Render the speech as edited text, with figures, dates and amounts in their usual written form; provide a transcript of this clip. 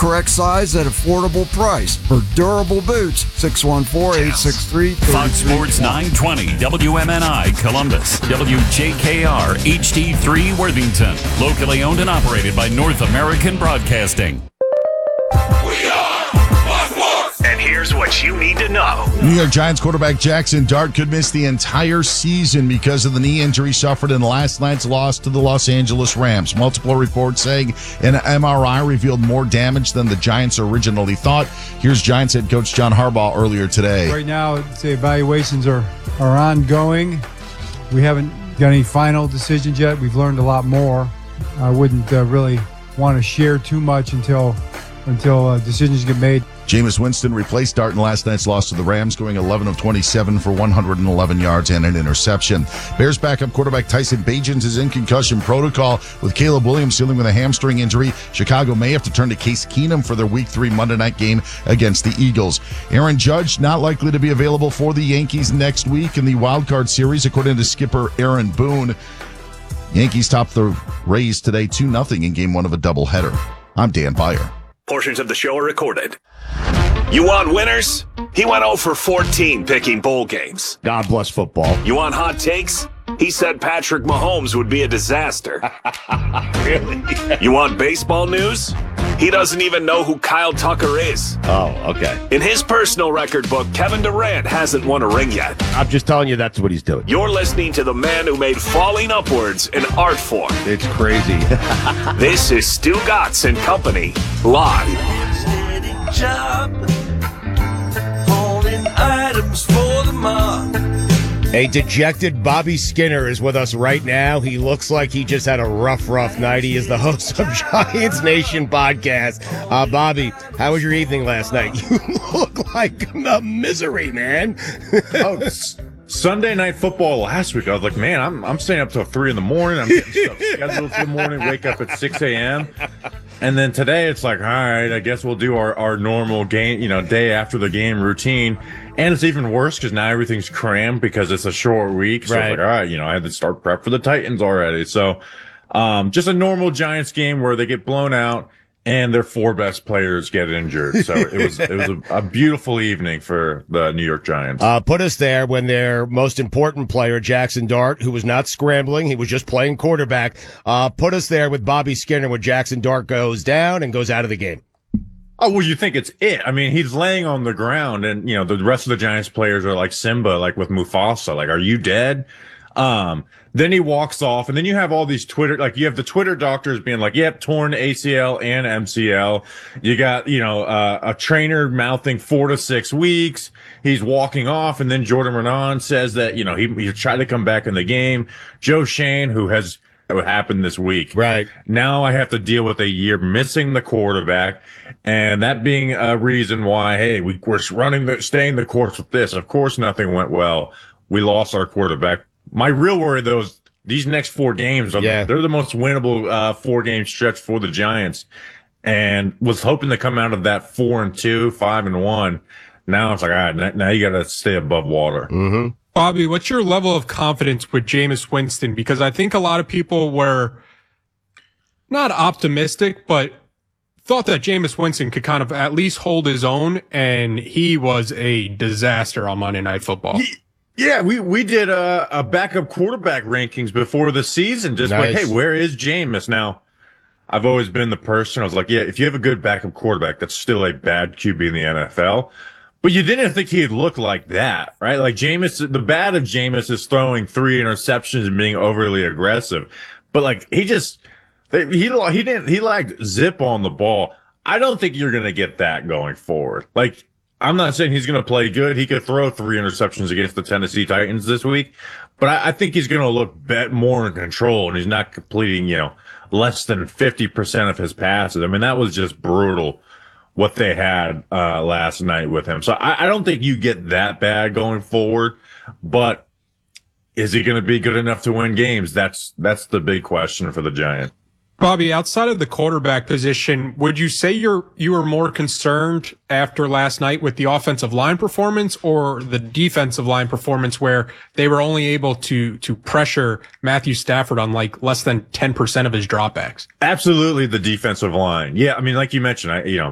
correct size at affordable price. For durable boots, 614-863-3321. Fox Sports 920 WMNI Columbus, WJKR HD3 Worthington. Locally owned and operated by North American Broadcasting. We are Fox Sports. And here's what you need to know. New York Giants quarterback Jackson Dart could miss the entire season because of the knee injury suffered in last night's loss to the Los Angeles Rams. Multiple reports saying an MRI revealed more damage than the Giants originally thought. Here's Giants head coach John Harbaugh earlier today. Right now, the evaluations are ongoing. We haven't got any final decisions yet. We've learned a lot more. I wouldn't really want to share too much until decisions get made. Jameis Winston replaced Dart in last night's loss to the Rams, going 11 of 27 for 111 yards and an interception. Bears backup quarterback Tyson Bagent is in concussion protocol with Caleb Williams dealing with a hamstring injury. Chicago may have to turn to Case Keenum for their Week 3 Monday night game against the Eagles. Aaron Judge not likely to be available for the Yankees next week in the wild card series, according to skipper Aaron Boone. Yankees topped the Rays today 2-0 in Game 1 of a doubleheader. I'm Dan Beyer. Portions of the show are recorded. You want winners? He went 0 for 14 picking bowl games. God bless football. You want hot takes? He said Patrick Mahomes would be a disaster. Really? You want baseball news? He doesn't even know who Kyle Tucker is. Oh, okay. In his personal record book, Kevin Durant hasn't won a ring yet. I'm just telling you that's what he's doing. You're listening to the man who made falling upwards an art form. It's crazy. This is Stu Gatz and Company, live. Holding items for the mob. A dejected Bobby Skinner is with us right now. He looks like he just had a rough night. He is the host of Giants Nation podcast. Bobby, how was your evening last night? You look like a misery, man. Sunday night football last week, I was like, man, I'm staying up till 3 in the morning. I'm getting stuff scheduled for the morning, wake up at 6 a.m. And then today it's like, all right, I guess we'll do our normal game, day after the game routine. And it's even worse because now everything's crammed because it's a short week. So right. It's like, all right, I had to start prep for the Titans already. So just a normal Giants game where they get blown out and their 4 best players get injured. So it was a beautiful evening for the New York Giants. Put us there when their most important player, Jackson Dart, who was not scrambling, he was just playing quarterback. Put us there with Bobby Skinner when Jackson Dart goes down and goes out of the game. Oh, well, you think it's it. I mean, he's laying on the ground and, the rest of the Giants players are like Simba, like with Mufasa, like, are you dead? Then he walks off and then you have all these you have the Twitter doctors being like, yep, torn ACL and MCL. You got, a trainer mouthing 4 to 6 weeks. He's walking off and then Jordan Renan says that, he tried to come back in the game. Joe Shane, who has what happened this week. Right. Now I have to deal with a year missing the quarterback and that being a reason why, hey, we're staying the course with this. Of course, nothing went well. We lost our quarterback. My real worry, though, is these next 4 games, they're the most winnable 4-game stretch for the Giants and was hoping to come out of that 4-2, 5-1. Now it's like, all right, now you got to stay above water. Mm-hmm. Bobby, what's your level of confidence with Jameis Winston? Because I think a lot of people were not optimistic, but thought that Jameis Winston could kind of at least hold his own, and he was a disaster on Monday Night Football. Yeah, we did a backup quarterback rankings before the season, just like, hey, where is Jameis? Now, I've always been the person, I was like, yeah, if you have a good backup quarterback, that's still a bad QB in the NFL. But you didn't think he'd look like that, right? Like Jameis, the bad of Jameis is throwing 3 interceptions and being overly aggressive. But like he lacked zip on the ball. I don't think you're going to get that going forward. Like I'm not saying he's going to play good. He could throw 3 interceptions against the Tennessee Titans this week, but I think he's going to look more in control and he's not completing, less than 50% of his passes. I mean, that was just brutal what they had last night with him. So I don't think you get that bad going forward, but is he going to be good enough to win games? That's the big question for the Giants. Bobby, outside of the quarterback position, would you say you were more concerned after last night with the offensive line performance or the defensive line performance where they were only able to pressure Matthew Stafford on like less than 10% of his dropbacks? Absolutely the defensive line. Yeah, I mean, like you mentioned,